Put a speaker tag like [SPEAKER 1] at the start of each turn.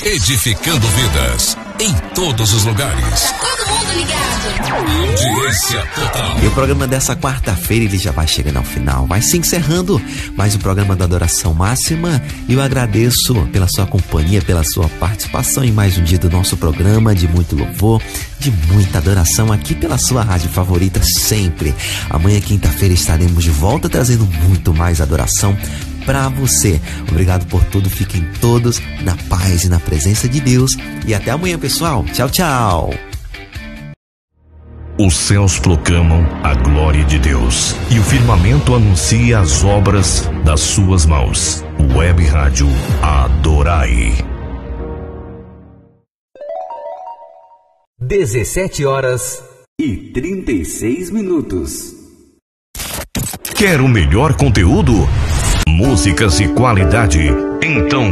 [SPEAKER 1] edificando vidas em todos os lugares.
[SPEAKER 2] Todo mundo ligado.
[SPEAKER 1] Audiência total.
[SPEAKER 3] E o programa dessa quarta-feira ele já vai chegando ao final, vai se encerrando mais um programa da Adoração Máxima. E eu agradeço pela sua companhia, pela sua participação em mais um dia do nosso programa de muito louvor, de muita adoração aqui pela sua rádio favorita sempre. Amanhã, quinta-feira, estaremos de volta trazendo muito mais adoração para você. Obrigado por tudo, fiquem todos na paz e na presença de Deus e até amanhã, pessoal. Tchau, tchau.
[SPEAKER 4] Os céus proclamam a glória de Deus e o firmamento anuncia as obras das suas mãos. Web Rádio Adorai.
[SPEAKER 5] 17h36.
[SPEAKER 4] Quer o melhor conteúdo? Músicas de qualidade? Então